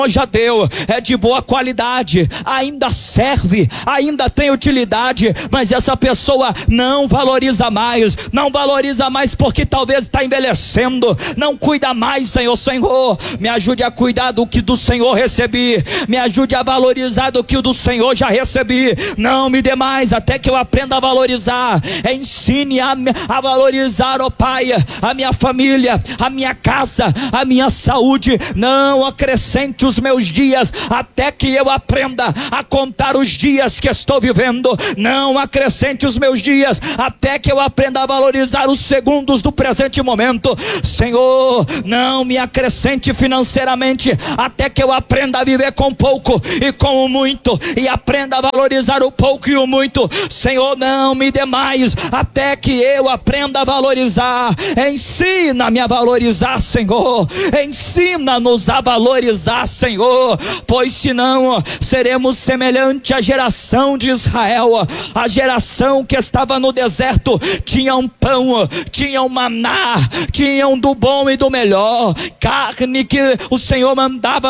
já deu, é de boa qualidade, ainda serve, ainda tem utilidade, mas essa pessoa não valoriza mais porque talvez está envelhecendo, não cuida mais. Senhor, me ajude a cuidar do que do Senhor recebi, me ajude a valorizar do que do Senhor já recebi, não me dê mais até que eu aprenda a valorizar. Ensine a valorizar, ó Pai, a minha família, a minha casa, a minha saúde. Não acrescente os meus dias até que eu aprenda a contar os dias que estou vivendo. Não acrescente os meus dias até que eu aprenda a valorizar os segundos do presente momento. Senhor, não me acrescente financeiramente até que eu aprenda a viver com pouco e com o muito, e aprenda a valorizar o pouco e o muito. Senhor, não me dê mais até que eu aprenda a valorizar. Ensina-me a valorizar, Senhor, ensina-nos a valorizar, Senhor, pois senão seremos semelhante à geração de Israel, a geração que estava no deserto. Tinham pão, tinham maná, tinham do bom e do melhor, carne que o Senhor mandava